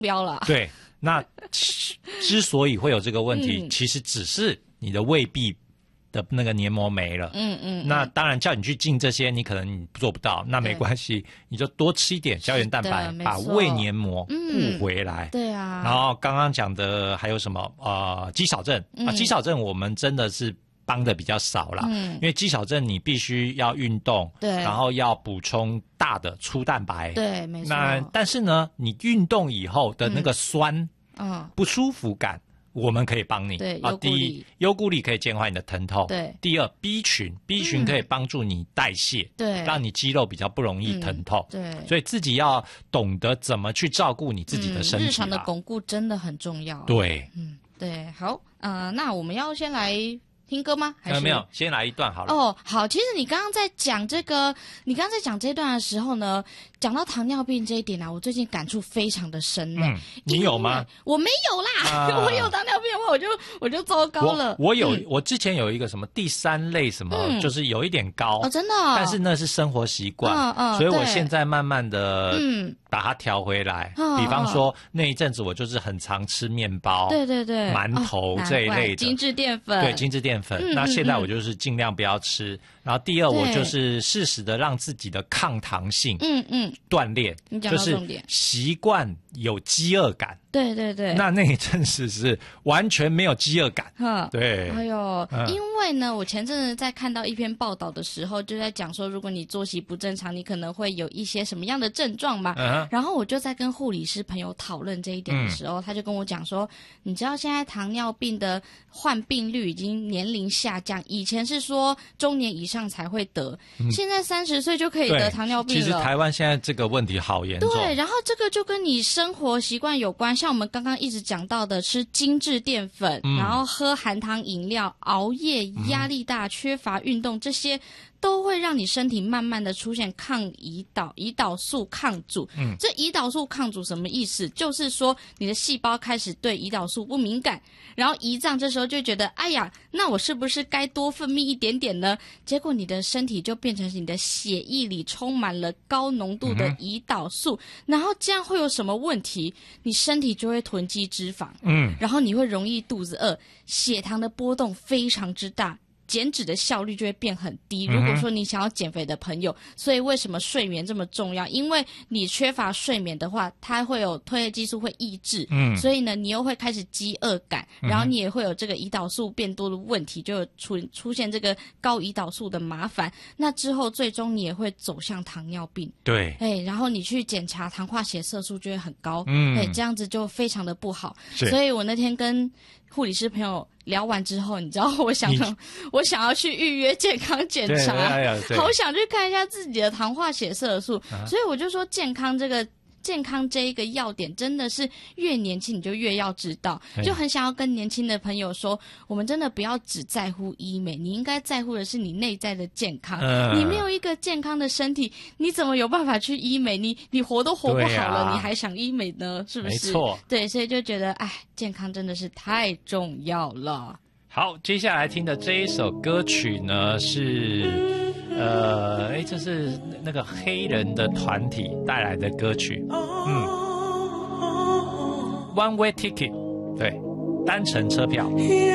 标了。 对，那之所以会有这个问题，其实只是你的胃壁的那个黏膜没了。那当然叫你去进这些，你可能做不到，那没关系，你就多吃一点胶原蛋白，把胃黏膜顾回来。 对啊。 然后刚刚讲的还有什么肌少症啊？肌少症我们真的是帮的比较少啦，因为肌少症你必须要运动， 对， 然后要补充大的粗蛋白， 对，没错。 那但是呢，你运动以后的那个酸，不舒服感，我们可以帮你。 对， 第一，优固力可以减缓你的疼痛。 对。 第二 ，B 群可以帮助你代谢， 对， 让你肌肉比较不容易疼痛。 对。 所以自己要懂得怎么去照顾你自己的身体。 日常的巩固真的很重要。 对。 对，好，那我们要先来听歌吗？还是没有，先来一段好了。 哦，好，其实你刚刚在讲这段的时候呢，讲到糖尿病这一点啊，我最近感触非常的深了。 你有吗？ 我没有啦，我有糖尿病的话，我就糟糕了。 我之前有一个什么第3类什么，就是有一点高真的但是那是生活习惯，所以我现在慢慢的把它调回来。比方说那一阵子我就是很常吃面包， 对， 馒头这一类的精致淀粉， 对，精致淀粉。那现在我就是尽量不要吃。然后第二，我就是适时的让自己的抗糖性锻炼，就是习惯有饥饿感。 对， 那一阵子是完全没有饥饿感。对。 哎呦，因为呢，我前阵子在看到一篇报道的时候，就在讲说，如果你作息不正常，你可能会有一些什么样的症状嘛。然后我就在跟护理师朋友讨论这一点的时候，他就跟我讲说，你知道现在糖尿病的患病率已经年龄下降，以前是说中年以上才会得，现在30岁就可以得糖尿病了。 其实台湾现在这个问题好严重。 对，然后这个就跟你生活习惯有关，像我们刚刚一直讲到的，吃精致淀粉，然后喝含糖饮料、熬夜、压力大、缺乏运动，这些都会让你身体慢慢的出现胰岛素抗阻。这胰岛素抗阻什么意思？就是说你的细胞开始对胰岛素不敏感，然后胰脏这时候就觉得，哎呀，那我是不是该多分泌一点点呢？结果你的身体就变成你的血液里充满了高浓度的胰岛素，然后这样会有什么问题？你身体就会囤积脂肪，然后你会容易肚子饿，血糖的波动非常之大，减脂的效率就会变很低。如果说你想要减肥的朋友，所以为什么睡眠这么重要？因为你缺乏睡眠的话，它会有褪黑激素会抑制，所以呢，你又会开始饥饿感，然后你也会有这个胰岛素变多的问题，就出现这个高胰岛素的麻烦。那之后最终你也会走向糖尿病。 对， 然后你去检查糖化血色素就会很高，这样子就非常的不好。所以我那天跟护理师朋友聊完之后，你知道我想要去预约健康检查，好想去看一下自己的糖化血色素，所以我就说健康这一个要点真的是越年轻你就越要知道，就很想要跟年轻的朋友说，我们真的不要只在乎医美，你应该在乎的是你内在的健康。你没有一个健康的身体，你怎么有办法去医美？你活都活不好了，你还想医美呢？是不是？ 没错。对， 所以就觉得健康真的是太重要了。 好，接下来听的这一首歌曲呢是这是那个黑人的团体带来的歌曲，One Way Ticket， 对，单程车票。